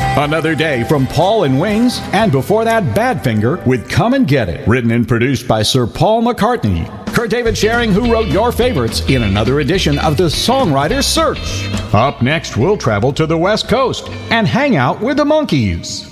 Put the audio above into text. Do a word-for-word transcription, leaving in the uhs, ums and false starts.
Another Day from Paul and Wings, and before that, Badfinger with Come and Get It, written and produced by Sir Paul McCartney. Kurt David sharing who wrote your favorites in another edition of the Songwriter Search. Up next, we'll travel to the West Coast and hang out with the Monkees.